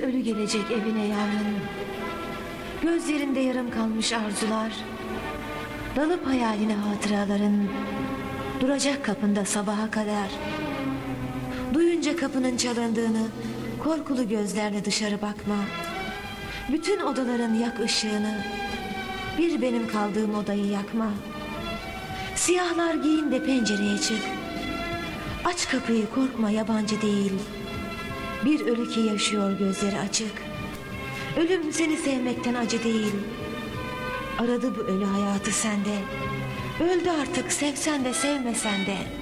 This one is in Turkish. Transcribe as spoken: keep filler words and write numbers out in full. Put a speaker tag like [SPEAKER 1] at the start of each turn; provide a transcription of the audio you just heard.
[SPEAKER 1] ölü gelecek evine yarın. Gözlerinde yarım kalmış arzular, dalıp hayaline hatıraların, duracak kapında sabaha kadar. Duyunca kapının çalındığını korkulu gözlerle dışarı bakma. Bütün odaların yak ışığını, bir benim kaldığım odayı yakma. Siyahlar giyin de pencereye çık. Aç kapıyı, korkma, yabancı değil. Bir ölü ki yaşıyor gözleri açık. Ölüm seni sevmekten acı değil. Aradı bu ölü hayatı sende. Öldü artık, sevsen de sevmesen de.